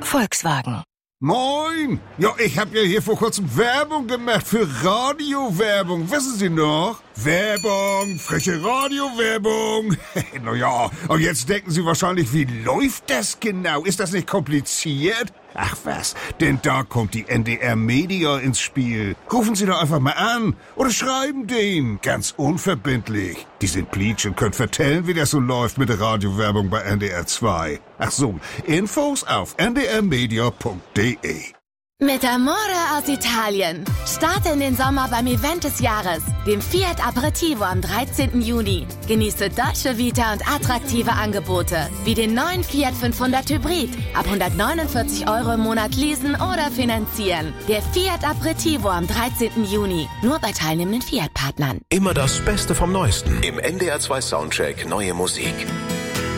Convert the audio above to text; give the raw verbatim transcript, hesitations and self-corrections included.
Volkswagen. Moin! Ja, ich habe ja hier vor kurzem Werbung gemacht für Radiowerbung. Wissen Sie noch? Werbung, freche Radiowerbung. Naja, und jetzt denken Sie wahrscheinlich, wie läuft das genau? Ist das nicht kompliziert? Ach was, denn da kommt die N D R Media ins Spiel. Rufen Sie doch einfach mal an oder schreiben denen, ganz unverbindlich. Die sind Pleatsch und können vertellen, wie das so läuft mit der Radiowerbung bei N D R zwei. Ach so, Infos auf n d r media punkt d e. Mit Amore aus Italien. Starte in den Sommer beim Event des Jahres, dem Fiat Aperitivo am dreizehnten Juni. Genieße Dolce Vita und attraktive Angebote, wie den neuen Fiat fünfhundert Hybrid, ab hundertneunundvierzig Euro im Monat leasen oder finanzieren. Der Fiat Aperitivo am dreizehnten Juni, nur bei teilnehmenden Fiat-Partnern. Immer das Beste vom Neuesten im N D R zwei Soundcheck Neue Musik.